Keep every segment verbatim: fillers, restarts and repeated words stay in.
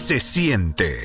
se siente.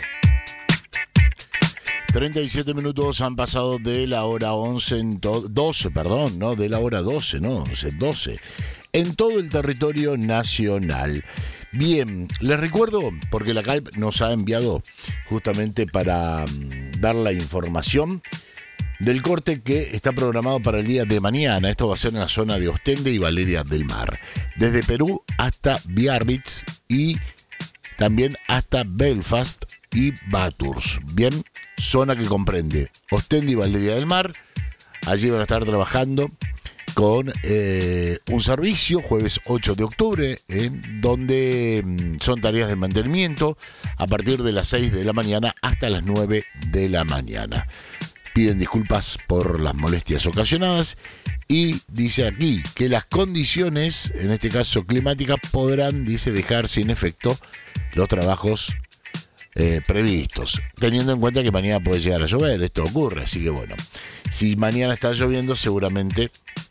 treinta y siete minutos han pasado de la hora once en todo, doce, perdón, no, de la hora doce, no, doce, en todo el territorio nacional. Bien, les recuerdo, porque la Calp nos ha enviado justamente para um, dar la información del corte que está programado para el día de mañana. Esto va a ser en la zona de Ostende y Valeria del Mar, desde Perú hasta Biarritz y también hasta Belfast y Bathurst. Bien, zona que comprende Ostende y Valeria del Mar. Allí van a estar trabajando con eh, un servicio jueves ocho de octubre, eh, donde mm, son tareas de mantenimiento a partir de las seis de la mañana hasta las nueve de la mañana. Piden disculpas por las molestias ocasionadas y dice aquí que las condiciones, en este caso climáticas, podrán, dice, dejar sin efecto los trabajos Eh, previstos, teniendo en cuenta que mañana puede llegar a llover. Esto ocurre, así que bueno, si mañana está lloviendo seguramente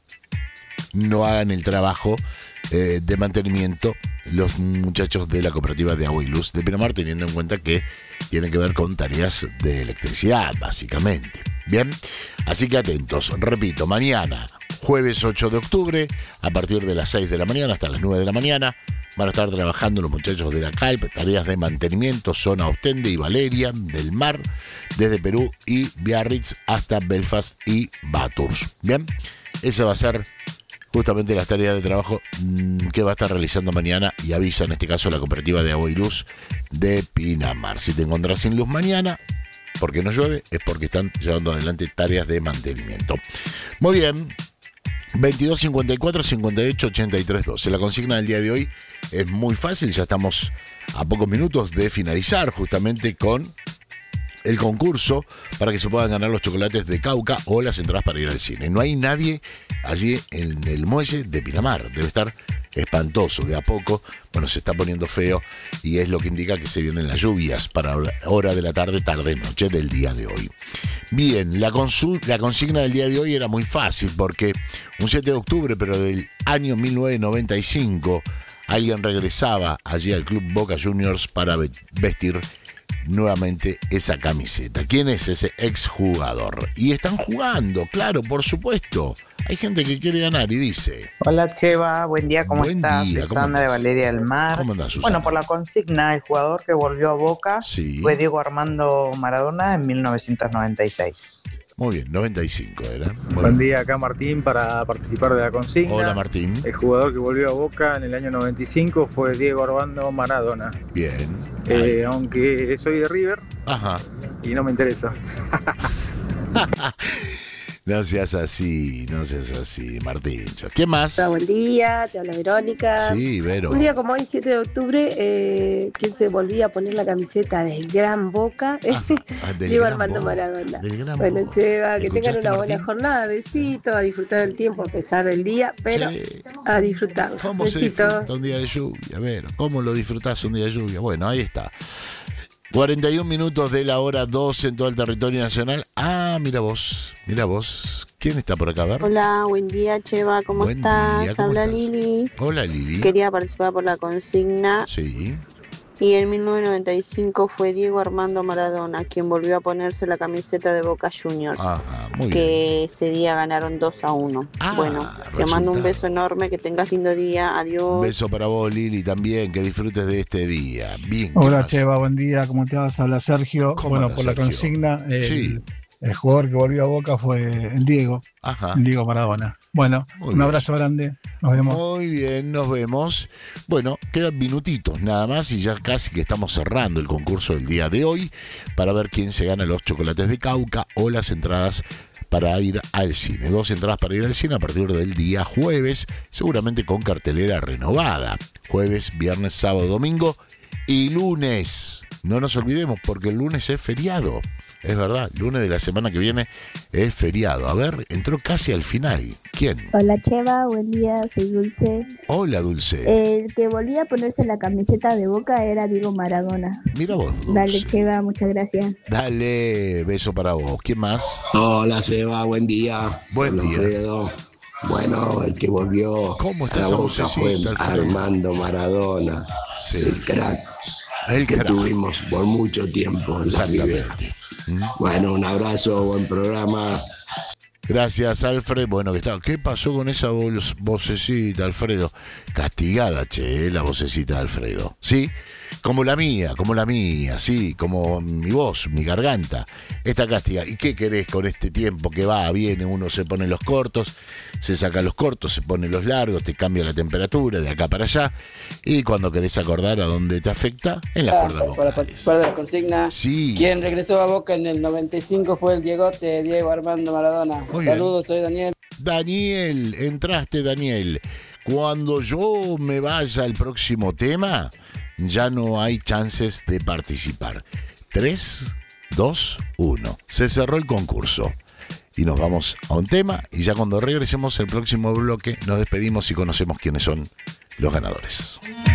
no hagan el trabajo eh, de mantenimiento los muchachos de la cooperativa de agua y luz de Pinamar, teniendo en cuenta que tiene que ver con tareas de electricidad básicamente. Bien, así que atentos, repito, mañana jueves ocho de octubre a partir de las seis de la mañana hasta las nueve de la mañana van a estar trabajando los muchachos de la Calp, tareas de mantenimiento, zona Ostende y Valeria del Mar, desde Perú y Biarritz hasta Belfast y Bathurst. Bien, esa va a ser justamente las tareas de trabajo mmm, que va a estar realizando mañana y avisa en este caso la cooperativa de agua y luz de Pinamar. Si te encontrás sin luz mañana, porque no llueve, es porque están llevando adelante tareas de mantenimiento. Muy bien. veintidós cincuenta y cuatro cincuenta y ocho ochenta y tres doce. La consigna del día de hoy es muy fácil, ya estamos a pocos minutos de finalizar justamente con el concurso para que se puedan ganar los chocolates de Cauca o las entradas para ir al cine. No hay nadie allí en el muelle de Pinamar, debe estar espantoso. De a poco, bueno, se está poniendo feo y es lo que indica que se vienen las lluvias para hora de la tarde, tarde-noche del día de hoy. Bien, la, consul- la consigna del día de hoy era muy fácil porque un siete de octubre, pero del año mil novecientos noventa y cinco, alguien regresaba allí al Club Boca Juniors para vestir nuevamente esa camiseta. ¿Quién es ese exjugador? Y están jugando, claro, por supuesto. Hay gente que quiere ganar y dice: hola Cheva, buen día, ¿cómo buen estás? Día, Susana ¿cómo de andás? Valeria del Mar. ¿Cómo andás, Susana? Bueno, por la consigna, el jugador que volvió a Boca sí. fue Diego Armando Maradona en mil novecientos noventa y seis. Muy bien, noventa y cinco era. Muy Buen bien. día, acá Martín para participar de la consigna. Hola, Martín. El jugador que volvió a Boca en el año noventa y cinco fue Diego Armando Maradona. Bien. Eh, aunque soy de River. Ajá. Y no me interesa. No seas así, no seas así, Martín. ¿Qué más? Hola, buen día, te habla Verónica. Sí, Vero. Un día como hoy, siete de octubre, eh, que se volvía a poner la camiseta del Gran Boca, Ah, ah, del Diego Gran Armando Boca, Maradona. del Gran Bueno, Boca. Cheva, que tengan ¿Escuchaste, una buena Martín? jornada, besitos, a disfrutar del tiempo a pesar del día, pero Che, a disfrutar. ¿cómo se Besitos. disfruta un día de lluvia? Vero, ¿cómo lo disfrutás un día de lluvia? Bueno, ahí está. cuarenta y un minutos de la hora doce en todo el territorio nacional. Ah, mira vos, mira vos. ¿Quién está por acá? A ver. Hola, buen día, Cheva, ¿cómo Buen estás? día, ¿cómo Habla estás? Lili. Hola, Lili. Quería participar por la consigna Sí. y en mil novecientos noventa y cinco fue Diego Armando Maradona quien volvió a ponerse la camiseta de Boca Juniors, Ajá, muy bien. que ese día ganaron dos a uno. Ah, Bueno, te resultado. mando un beso enorme, que tengas lindo día, Un adiós. beso para vos, Lili, también. Que disfrutes de este día. Bien. ¿qué Hola más? Cheva, buen día, ¿cómo te vas? Habla Sergio. ¿Cómo Bueno, andas, por la Sergio? consigna, el, Sí. el jugador que volvió a Boca fue el Diego, Ajá. el Diego Maradona. Bueno, Muy un bien. abrazo grande, nos vemos. Muy bien, nos vemos. Bueno, quedan minutitos nada más y ya casi que estamos cerrando el concurso del día de hoy para ver quién se gana los chocolates de Cauca o las entradas para ir al cine. Dos entradas para ir al cine a partir del día jueves, seguramente con cartelera renovada. Jueves, viernes, sábado, domingo y lunes. No nos olvidemos porque el lunes es feriado. Es verdad, lunes de la semana que viene es feriado. A ver, entró casi al final. ¿Quién? Hola Cheva, buen día, soy Dulce. Hola, Dulce. El que volvía a ponerse la camiseta de Boca era Diego Maradona. Mira vos, Dulce. Dale Cheva, muchas gracias. Dale, beso para vos. ¿Quién más? Hola, Seba, buen día. Buen Hola, día. Alfredo. Bueno, el que volvió ¿Cómo está a la esa Boca fue vocecita, Alfredo? Armando Maradona, Sí. el crack. El que crack. tuvimos por mucho tiempo en la River. Exactamente. ¿Mm? Bueno, un abrazo, buen programa. Gracias, Alfred. Bueno, ¿qué tal? ¿Qué pasó con esa voz- vocecita, Alfredo? Castigada, che, la vocecita de Alfredo. ¿Sí? Como la mía, como la mía, sí, como mi voz, mi garganta. Está castigada. ¿Y qué querés con este tiempo que va, viene? Uno se pone los cortos, se saca los cortos, se pone los largos, te cambia la temperatura de acá para allá. Y cuando querés acordar a dónde te afecta, en las cuerdas Para vocales. participar de la consigna, Sí. quien regresó a Boca en el noventa y cinco fue el Diegote, Diego Armando Maradona. Muy bien. Saludos, soy Daniel. Daniel, entraste, Daniel. Cuando yo me vaya al próximo tema, ya no hay chances de participar. tres, dos, uno. Se cerró el concurso. Y nos vamos a un tema y ya cuando regresemos al próximo bloque nos despedimos y conocemos quiénes son los ganadores.